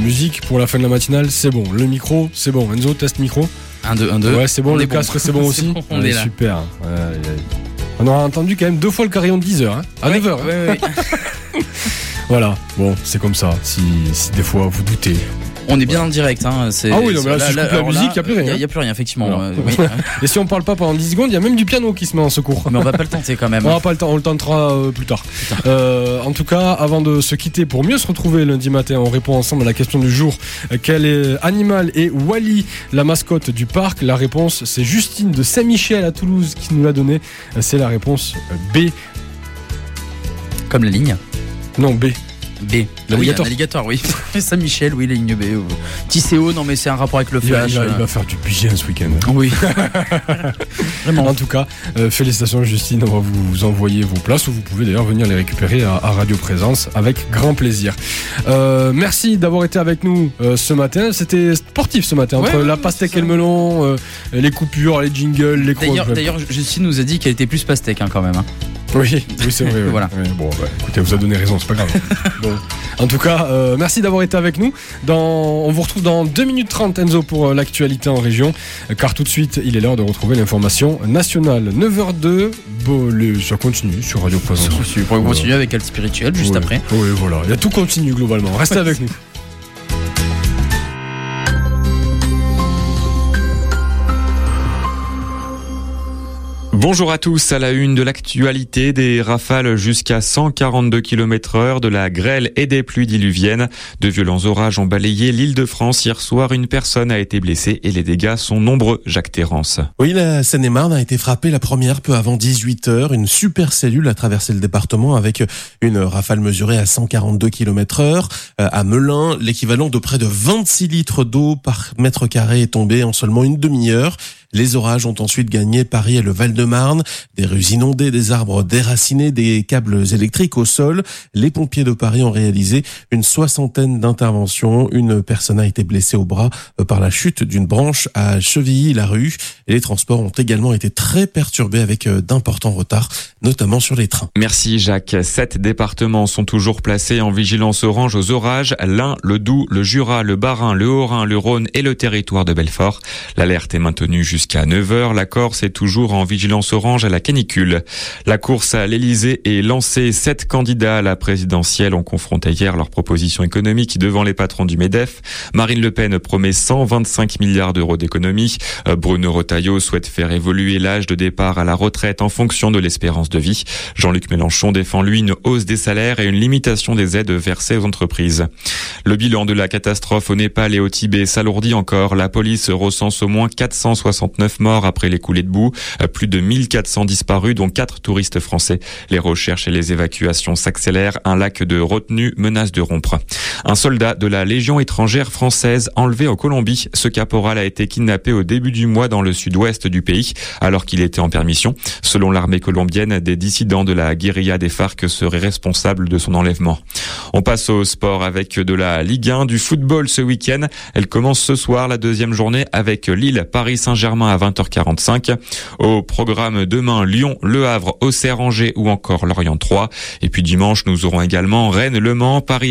musique pour la fin de la matinale, c'est bon. Le micro, c'est bon. Enzo, test micro. 1, 2, 1, 2. Ouais, c'est bon. Le casque, c'est bon aussi. Bon, on est là. Super. On aura entendu quand même 2 fois le carillon de 10h, hein, à 9h. Ouais. Voilà, bon, c'est comme ça. Si des fois vous doutez. On est bien en direct. Hein. Ah oui, non, mais là, si je coupe la musique, il n'y a plus rien. Il n'y a plus rien, effectivement. Oui. Et si on parle pas pendant 10 secondes, il y a même du piano qui se met en secours. Mais on va pas le tenter quand même. On va pas le temps, on le tentera plus tard. En tout cas, avant de se quitter, pour mieux se retrouver lundi matin, on répond ensemble à la question du jour. Quel animal est Wally, la mascotte du parc? La réponse, c'est Justine de Saint-Michel à Toulouse qui nous l'a donné. C'est la réponse B. Comme la ligne. Non, B. B. L'alligator. Oui, alligator, oui. Saint-Michel, oui, la ligne B. Tisséo, non, mais c'est un rapport avec le flash. Il va faire du bien ce week-end. Oui. Vraiment. En tout cas, félicitations Justine, on va vous envoyer vos places ou vous pouvez d'ailleurs venir les récupérer à Radio Présence avec grand plaisir. Merci d'avoir été avec nous ce matin. C'était sportif ce matin, entre la pastèque et le melon, les coupures, les jingles, les crocs. D'ailleurs, Justine nous a dit qu'elle était plus pastèque quand même. Hein. Oui, c'est vrai. Voilà. Ouais, bon, écoutez, vous a donné raison, c'est pas grave. Bon. En tout cas, merci d'avoir été avec nous. On vous retrouve dans 2 minutes 30, Enzo, pour l'actualité en région. Car tout de suite, il est l'heure de retrouver l'information nationale. 9h02, ça continue sur Radio Présence. On pourrait continuer avec Elle Spirituelle juste après. Oui, voilà. Il y a tout continue globalement. Restez avec nous. Bonjour à tous, à la une de l'actualité, des rafales jusqu'à 142 km/h, de la grêle et des pluies diluviennes. De violents orages ont balayé l'Île-de-France hier soir. Une personne a été blessée et les dégâts sont nombreux. Jacques Terrance. Oui, la Seine-et-Marne a été frappée la première peu avant 18h. Une supercellule a traversé le département avec une rafale mesurée à 142 km/h. À Melun, l'équivalent de près de 26 litres d'eau par mètre carré est tombé en seulement une demi-heure. Les orages ont ensuite gagné Paris et le Val-de-Marne. Des rues inondées, des arbres déracinés, des câbles électriques au sol. Les pompiers de Paris ont réalisé une 60aine d'interventions. Une personne a été blessée au bras par la chute d'une branche à Chevilly-la-Rue. Et les transports ont également été très perturbés avec d'importants retards, notamment sur les trains. Merci Jacques. 7 départements sont toujours placés en vigilance orange aux orages. L'Ain, le Doubs, le Jura, le Bas-Rhin, le Haut-Rhin, le Rhône et le territoire de Belfort. L'alerte est maintenue jusqu'à 9h. La Corse est toujours en vigilance orange à la canicule. La course à l'Elysée est lancée. 7 candidats à la présidentielle ont confronté hier leurs propositions économiques devant les patrons du MEDEF. Marine Le Pen promet 125 milliards d'euros d'économies. Bruno Retailleau souhaite faire évoluer l'âge de départ à la retraite en fonction de l'espérance de vie. Jean-Luc Mélenchon défend lui une hausse des salaires et une limitation des aides versées aux entreprises. Le bilan de la catastrophe au Népal et au Tibet s'alourdit encore. La police recense au moins 469 morts après les coulées de boue. Plus de 1400 disparus, dont 4 touristes français. Les recherches et les évacuations s'accélèrent. Un lac de retenue menace de rompre. Un soldat de la Légion étrangère française enlevé en Colombie. Ce caporal a été kidnappé au début du mois dans le sud-ouest du pays, alors qu'il était en permission. Selon l'armée colombienne, des dissidents de la guérilla des FARC seraient responsables de son enlèvement. On passe au sport avec de la Ligue 1, du football ce week-end. Elle commence ce soir, la deuxième journée, avec Lille, Paris Saint-Germain à 20h45. Au programme demain, Lyon, Le Havre, Auxerre, Angers ou encore Lorient 3. Et puis dimanche, nous aurons également Rennes, Le Mans, Paris